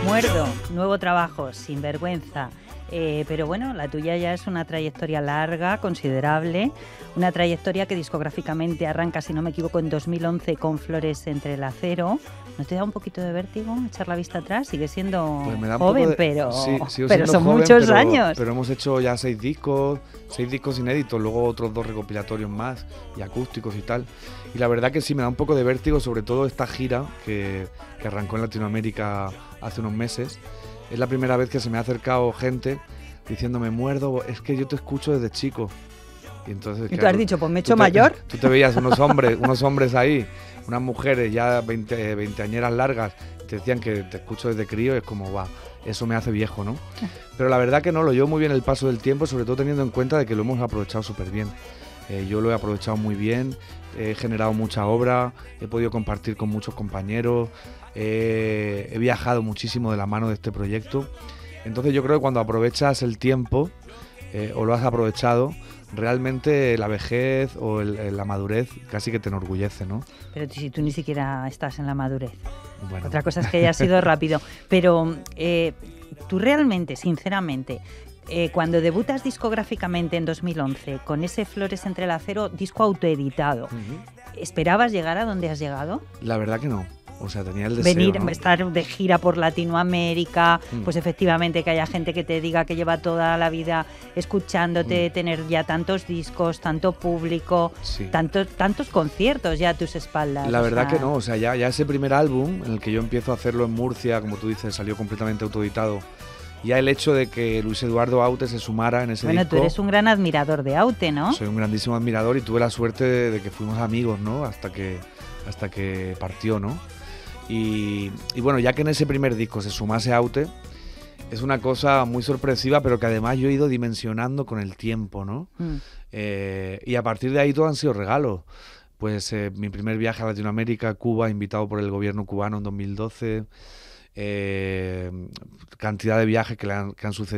Muerdo, nuevo trabajo, Sinvergüenza. Pero bueno, la tuya ya es una trayectoria larga, considerable, una trayectoria que discográficamente arranca, si no me equivoco, en 2011 con Flores entre el acero. ¿No te da un poquito de vértigo echar la vista atrás? Sigue siendo Pues joven, de... pero, sí, pero son joven, muchos años. Pero hemos hecho ya 6 discos inéditos, luego otros 2 recopilatorios más y acústicos y tal. Y la verdad que sí, me da un poco de vértigo, sobre todo esta gira que arrancó en Latinoamérica hace unos meses. Es la primera vez que se me ha acercado gente diciéndome, Muerdo, es que yo te escucho desde chico. Y entonces, ¿Y tú has dicho, pues me he hecho mayor? Tú te veías unos hombres ahí, unas mujeres ya veinteañeras largas, te decían que te escucho desde crío, y es como, va, eso me hace viejo, ¿no? Pero la verdad que no, lo llevo muy bien el paso del tiempo, sobre todo teniendo en cuenta de que lo hemos aprovechado súper bien. Yo lo he aprovechado muy bien, he generado mucha obra, he podido compartir con muchos compañeros, he viajado muchísimo de la mano de este proyecto. Entonces yo creo que cuando aprovechas el tiempo, o lo has aprovechado, realmente la vejez o la madurez casi que te enorgullece, ¿no? Pero si tú ni siquiera estás en la madurez. Bueno. Otra cosa es que haya sido rápido. Pero tú realmente, sinceramente, cuando debutas discográficamente en 2011 con ese Flores entre el acero, disco autoeditado, ¿esperabas llegar a donde has llegado? La verdad que no. O sea, tenía el deseo, venir, ¿no? Estar de gira por Latinoamérica, pues efectivamente que haya gente que te diga que lleva toda la vida escuchándote, tener ya tantos discos, tanto público, sí, tantos conciertos ya a tus espaldas. La verdad que no, o sea, ya ese primer álbum, en el que yo empiezo a hacerlo en Murcia, como tú dices, salió completamente autoeditado. Ya el hecho de que Luis Eduardo Aute se sumara en ese disco... Bueno, tú eres un gran admirador de Aute, ¿no? Soy un grandísimo admirador y tuve la suerte de que fuimos amigos, ¿no? Hasta que partió, ¿no? Y bueno, ya que en ese primer disco se sumase Aute, es una cosa muy sorpresiva, pero que además yo he ido dimensionando con el tiempo, ¿no? Y a partir de ahí todo han sido regalos. Pues mi primer viaje a Latinoamérica, Cuba, invitado por el gobierno cubano en 2012, cantidad de viajes que han sucedido